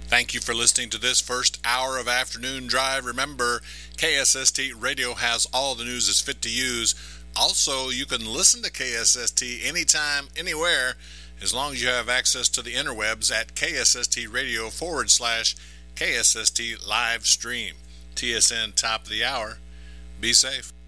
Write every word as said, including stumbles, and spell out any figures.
Thank you for listening to this first hour of Afternoon Drive. Remember, K S S T Radio has all the news that's fit to use. Also, you can listen to K S S T anytime, anywhere, as long as you have access to the interwebs at ksstradio forward slash KSST live stream. T S N top of the hour. Be safe.